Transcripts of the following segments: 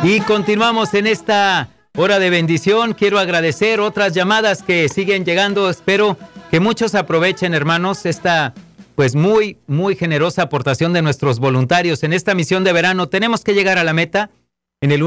Y continuamos en esta hora de bendición. Quiero agradecer otras llamadas que siguen llegando. Espero que muchos aprovechen, hermanos, esta pues muy generosa aportación de nuestros voluntarios en esta misión de verano. Tenemos que llegar a la meta en el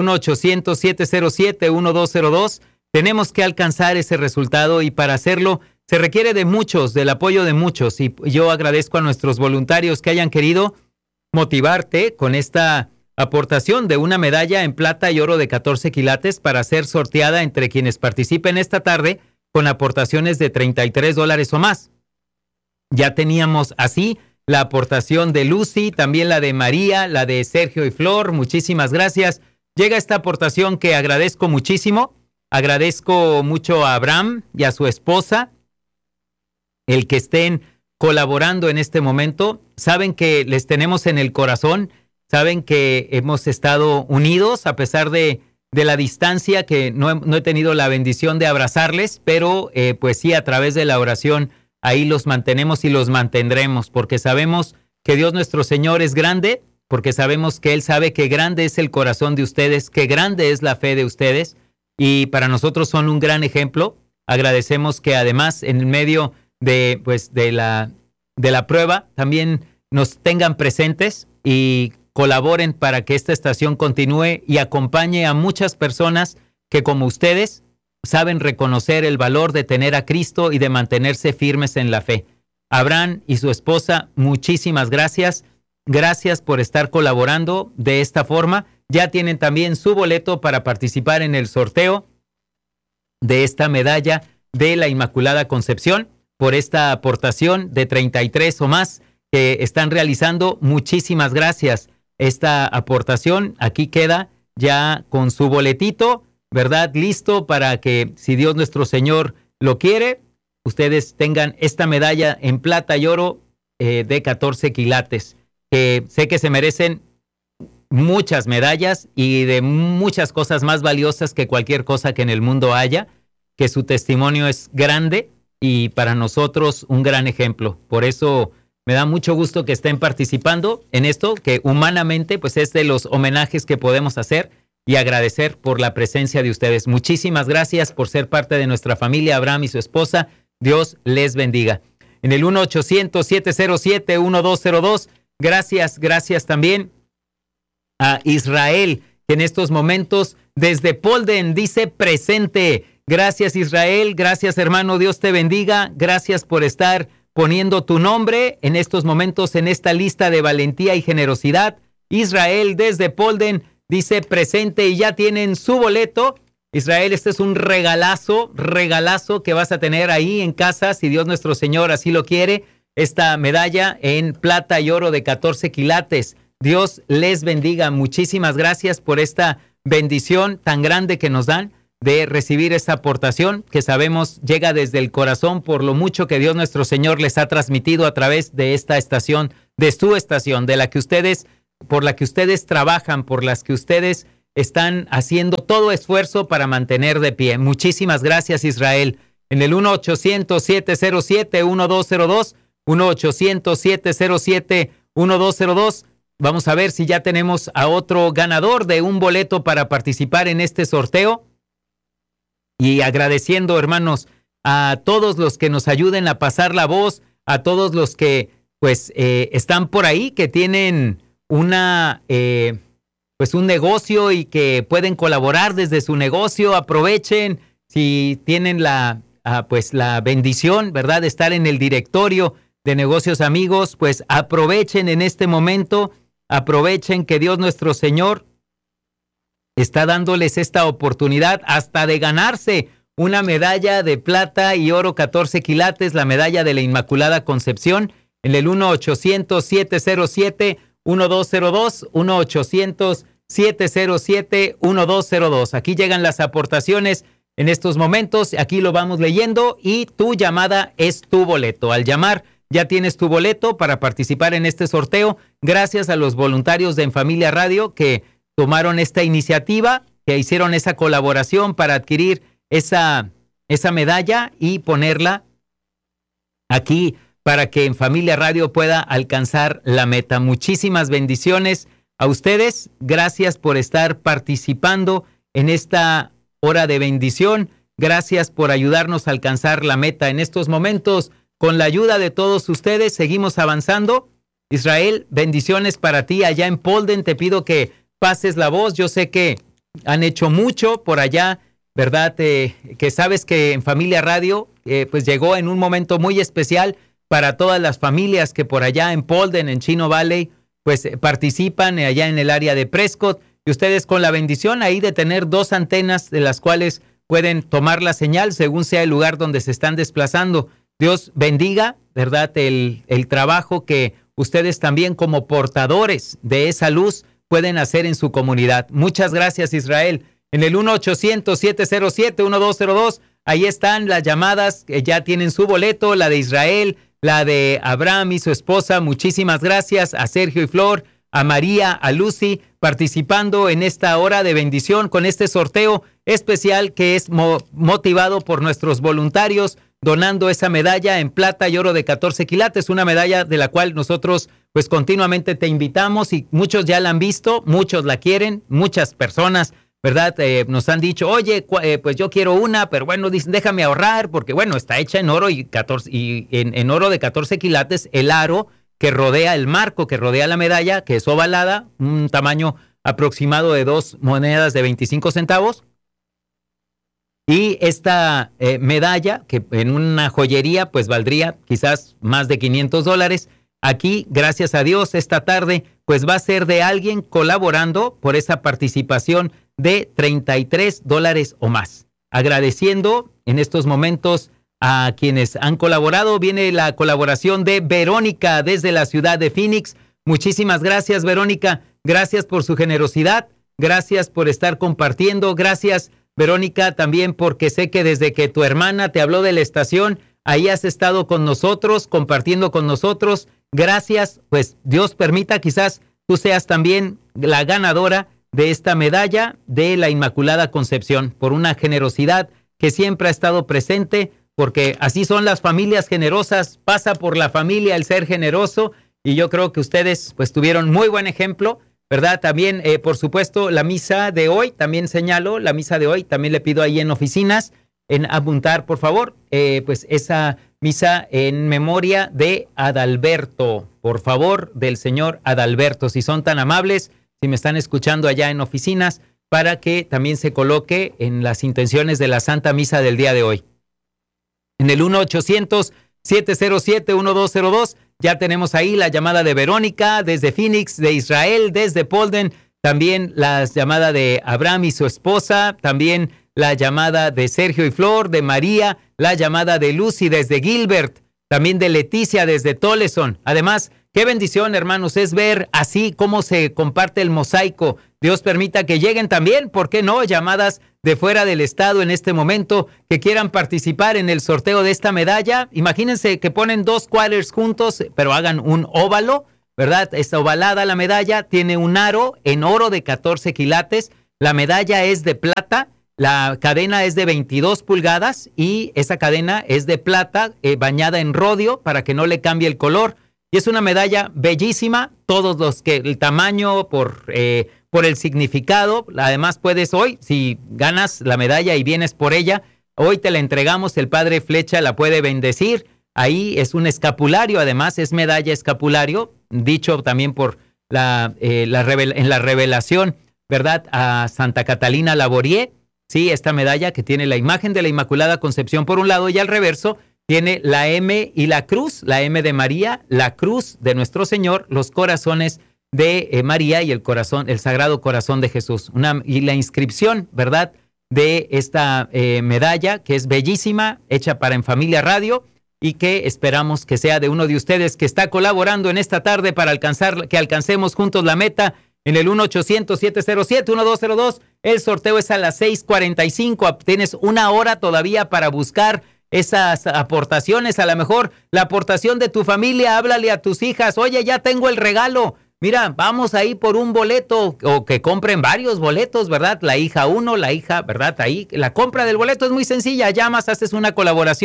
1-800-707-1202. Tenemos que alcanzar ese resultado y para hacerlo se requiere de muchos, del apoyo de muchos. Y yo agradezco a nuestros voluntarios que hayan querido motivarte con esta aportación de una medalla en plata y oro de 14 quilates para ser sorteada entre quienes participen esta tarde con aportaciones de $33 o más. Ya teníamos así la aportación de Lucy, también la de María, la de Sergio y Flor. Muchísimas gracias. Llega esta aportación que agradezco muchísimo. Agradezco mucho a Abraham y a su esposa el que estén colaborando en este momento. Saben que les tenemos en el corazón. Saben que hemos estado unidos a pesar de la distancia, que no he tenido la bendición de abrazarles, pero pues sí, a través de la oración ahí los mantenemos y los mantendremos, porque sabemos que Dios nuestro Señor es grande, porque sabemos que Él sabe que grande es el corazón de ustedes, que grande es la fe de ustedes, y para nosotros son un gran ejemplo. Agradecemos que además en medio de la prueba también nos tengan presentes y colaboren para que esta estación continúe y acompañe a muchas personas que, como ustedes, saben reconocer el valor de tener a Cristo y de mantenerse firmes en la fe. Abraham y su esposa, muchísimas gracias. Gracias por estar colaborando de esta forma. Ya tienen también su boleto para participar en el sorteo de esta medalla de la Inmaculada Concepción por esta aportación de 33 o más que están realizando. Muchísimas gracias. Esta aportación aquí queda ya con su boletito, ¿verdad? Listo para que, si Dios nuestro Señor lo quiere, ustedes tengan esta medalla en plata y oro de 14 quilates. Sé que se merecen muchas medallas y de muchas cosas más valiosas que cualquier cosa que en el mundo haya, que su testimonio es grande y para nosotros un gran ejemplo. Por eso me da mucho gusto que estén participando en esto, que humanamente pues es de los homenajes que podemos hacer, y agradecer por la presencia de ustedes. Muchísimas gracias por ser parte de nuestra familia, Abraham y su esposa. Dios les bendiga. En el 1-800-707-1202, gracias también a Israel, que en estos momentos desde Polden dice presente. Gracias, Israel. Gracias, hermano. Dios te bendiga. Gracias por estar poniendo tu nombre en estos momentos en esta lista de valentía y generosidad. Israel desde Polden dice presente y ya tienen su boleto. Israel, este es un regalazo que vas a tener ahí en casa, si Dios nuestro Señor así lo quiere. Esta medalla en plata y oro de 14 quilates. Dios les bendiga. Muchísimas gracias por esta bendición tan grande que nos dan de recibir esta aportación que sabemos llega desde el corazón por lo mucho que Dios nuestro Señor les ha transmitido a través de esta estación, de su estación, de la que ustedes, por la que ustedes trabajan, por las que ustedes están haciendo todo esfuerzo para mantener de pie. Muchísimas gracias, Israel. En el 1-800-707-1202, 1-800-707-1202, vamos a ver si ya tenemos a otro ganador de un boleto para participar en este sorteo. Y agradeciendo, hermanos, a todos los que nos ayuden a pasar la voz, a todos los que están por ahí, que tienen un negocio y que pueden colaborar desde su negocio. Aprovechen, si tienen la bendición, ¿verdad?, de estar en el directorio de Negocios Amigos, pues aprovechen en este momento, aprovechen que Dios nuestro Señor está dándoles esta oportunidad hasta de ganarse una medalla de plata y oro 14 quilates, la medalla de la Inmaculada Concepción, en el 1-800-707-1202, 1-800-707-1202. Aquí llegan las aportaciones en estos momentos, aquí lo vamos leyendo y tu llamada es tu boleto. Al llamar ya tienes tu boleto para participar en este sorteo. Gracias a los voluntarios de En Familia Radio que tomaron esta iniciativa, que hicieron esa colaboración para adquirir esa medalla y ponerla aquí para que En Familia Radio pueda alcanzar la meta. Muchísimas bendiciones A ustedes, gracias por estar participando en esta hora de bendición. Gracias por ayudarnos a alcanzar la meta en estos momentos. Con la ayuda de todos ustedes, seguimos avanzando. Israel, bendiciones para ti allá en Polden. Te pido que pases la voz. Yo sé que han hecho mucho por allá, ¿verdad? Que sabes que en Familia Radio, pues llegó en un momento muy especial para todas las familias que por allá en Polden, en Chino Valley, pues participan allá en el área de Prescott. Y ustedes con la bendición ahí de tener 2 antenas de las cuales pueden tomar la señal según sea el lugar donde se están desplazando. Dios bendiga, ¿verdad? El trabajo que ustedes también como portadores de esa luz pueden hacer en su comunidad. Muchas gracias, Israel. En el 1-800-707-1202, ahí están las llamadas que ya tienen su boleto, la de Israel, la de Abraham y su esposa. Muchísimas gracias a Sergio y Flor, a María, a Lucy, participando en esta hora de bendición con este sorteo especial que es motivado por nuestros voluntarios, donando esa medalla en plata y oro de 14 quilates, una medalla de la cual nosotros pues continuamente te invitamos y muchos ya la han visto, muchos la quieren, muchas personas, ¿verdad? Nos han dicho, oye, pues yo quiero una, pero bueno, dicen, déjame ahorrar, porque bueno, está hecha en oro y en oro de 14 quilates, el aro que rodea el marco, que rodea la medalla, que es ovalada, un tamaño aproximado de 2 monedas de 25 centavos. Y esta medalla, que en una joyería pues valdría quizás más de $500, aquí, gracias a Dios, esta tarde pues va a ser de alguien colaborando por esa participación de $33 o más. Agradeciendo en estos momentos a quienes han colaborado. Viene la colaboración de Verónica desde la ciudad de Phoenix. Muchísimas gracias, Verónica. Gracias por su generosidad. Gracias por estar compartiendo. Gracias, Verónica, también porque sé que desde que tu hermana te habló de la estación, ahí has estado con nosotros, compartiendo con nosotros. Gracias, pues Dios permita, quizás tú seas también la ganadora de esta medalla de la Inmaculada Concepción, por una generosidad que siempre ha estado presente, porque así son las familias generosas, pasa por la familia el ser generoso, y yo creo que ustedes pues tuvieron muy buen ejemplo, ¿verdad? También, por supuesto, la misa de hoy, también señalo, la misa de hoy, también le pido ahí en oficinas, en apuntar, por favor, pues esa misa en memoria de Adalberto, por favor, del señor Adalberto, si son tan amables, si me están escuchando allá en oficinas, para que también se coloque en las intenciones de la Santa Misa del día de hoy. En el 1-800-707-1202, ya tenemos ahí la llamada de Verónica desde Phoenix, de Israel, desde Polden, también la llamada de Abraham y su esposa, también la llamada de Sergio y Flor, de María, la llamada de Lucy desde Gilbert, también de Leticia desde Toleson. Además, qué bendición, hermanos, es ver así cómo se comparte el mosaico. Dios permita que lleguen también, ¿por qué no?, llamadas de fuera del estado en este momento que quieran participar en el sorteo de esta medalla. Imagínense que ponen 2 quarters juntos, pero hagan un óvalo, ¿verdad? Está ovalada la medalla, tiene un aro en oro de 14 quilates, la medalla es de plata, la cadena es de 22 pulgadas y esa cadena es de plata bañada en rodio para que no le cambie el color. Y es una medalla bellísima, todos los que, el tamaño, por el significado. Además puedes hoy, si ganas la medalla y vienes por ella, hoy te la entregamos, el padre Flecha la puede bendecir. Ahí es un escapulario, además es medalla escapulario, dicho también por en la revelación, ¿verdad?, a Santa Catalina Laborie. Sí, esta medalla que tiene la imagen de la Inmaculada Concepción por un lado y al reverso tiene la M y la cruz, la M de María, la cruz de nuestro Señor, los corazones de María y el corazón, el Sagrado Corazón de Jesús. Y la inscripción, ¿verdad?, de esta medalla que es bellísima, hecha para En Familia Radio y que esperamos que sea de uno de ustedes que está colaborando en esta tarde para que alcancemos juntos la meta. En el 1-800-707-1202, el sorteo es a las 6:45. Tienes una hora todavía para buscar esas aportaciones. A lo mejor la aportación de tu familia, háblale a tus hijas. Oye, ya tengo el regalo. Mira, vamos ahí por un boleto, o que compren varios boletos, ¿verdad? La hija uno, la hija, ¿verdad? Ahí, la compra del boleto es muy sencilla. Llamas, haces una colaboración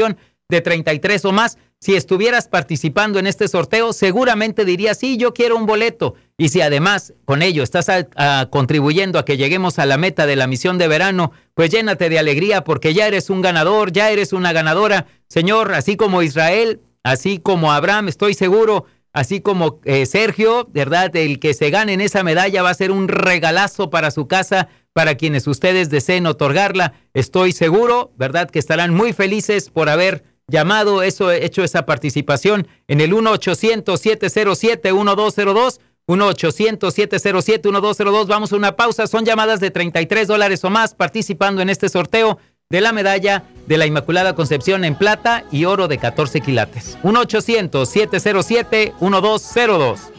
de 33 o más. Si estuvieras participando en este sorteo, seguramente dirías, sí, yo quiero un boleto. Y si además con ello estás contribuyendo a que lleguemos a la meta de la misión de verano, pues llénate de alegría porque ya eres un ganador, ya eres una ganadora. Señor, así como Israel, así como Abraham, estoy seguro, así como Sergio, ¿verdad? El que se gane en esa medalla va a ser un regalazo para su casa, para quienes ustedes deseen otorgarla. Estoy seguro, ¿verdad? Que estarán muy felices por haber llamado, hecho esa participación en el 1-800-707-1202, 1-800-707-1202. Vamos a una pausa, son llamadas de $33 o más participando en este sorteo de la medalla de la Inmaculada Concepción en plata y oro de 14 quilates. 1-800-707-1202.